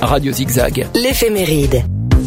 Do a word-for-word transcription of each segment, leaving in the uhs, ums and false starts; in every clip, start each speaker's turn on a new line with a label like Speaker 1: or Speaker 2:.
Speaker 1: Radio Zigzag.
Speaker 2: L'éphéméride.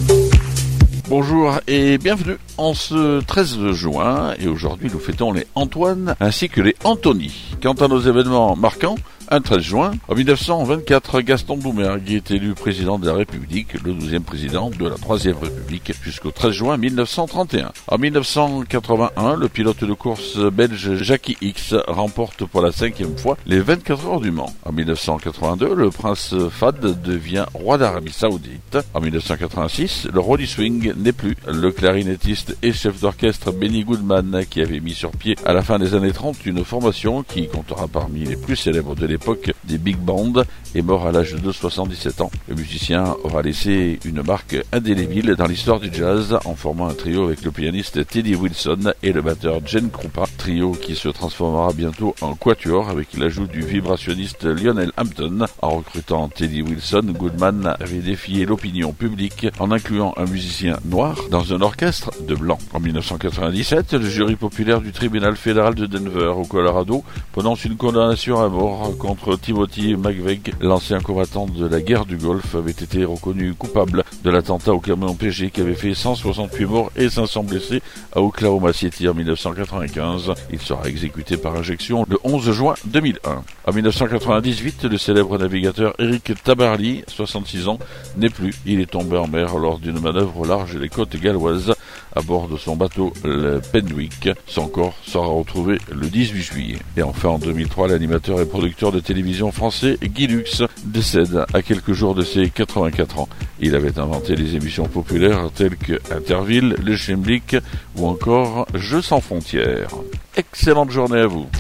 Speaker 3: Bonjour et bienvenue en ce treize juin, et aujourd'hui nous fêtons les Antoine ainsi que les Anthony. Quant à nos événements marquants, un treize juin, en mille neuf cent vingt-quatre, Gaston Doumergue est élu président de la République, le douzième président de la troisième République, jusqu'au treize juin mille neuf cent trente et un. En mille neuf cent quatre-vingt-un, le pilote de course belge Jackie Ickx remporte pour la cinquième fois les vingt-quatre heures du Mans. En mille neuf cent quatre-vingt-deux, le prince Fahd devient roi d'Arabie Saoudite. En mille neuf cent quatre-vingt-six, le roi du swing n'est plus. Le clarinettiste et chef d'orchestre Benny Goodman, qui avait mis sur pied à la fin des années trente une formation qui comptera parmi les plus célèbres de l'époque des big bands, est mort à l'âge de soixante-dix-sept ans. Le musicien aura laissé une marque indélébile dans l'histoire du jazz en formant un trio avec le pianiste Teddy Wilson et le batteur Gene Krupa, trio qui se transformera bientôt en quatuor avec l'ajout du vibrationniste Lionel Hampton. En recrutant Teddy Wilson, Goodman avait défié l'opinion publique en incluant un musicien noir dans un orchestre de blancs. En mille neuf cent quatre-vingt-dix-sept, le jury populaire du tribunal fédéral de Denver au Colorado prononce une condamnation à mort contre Timothy McVeigh. L'ancien combattant de la guerre du Golfe avait été reconnu coupable de l'attentat au camion P G qui avait fait cent soixante-huit morts et cinq cents blessés à Oklahoma City en mille neuf cent quatre-vingt-quinze. Il sera exécuté par injection le onze juin deux mille un. En mille neuf cent quatre-vingt-dix-huit, le célèbre navigateur Eric Tabarly, soixante-six ans, n'est plus. Il est tombé en mer lors d'une manœuvre au large des côtes galloises à bord de son bateau le Penwick. Son corps sera retrouvé le dix-huit juillet. Et enfin, en deux mille trois, l'animateur et producteur de télévision français Guy Lux décède à quelques jours de ses quatre-vingt-quatre ans. Il avait inventé les émissions populaires telles que Interville, Le Schemblick ou encore Jeux sans frontières. Excellente journée à vous.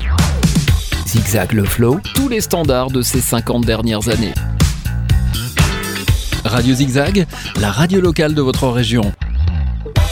Speaker 1: Zigzag le Flow, tous les standards de ces cinquante dernières années. Radio Zigzag, la radio locale de votre région.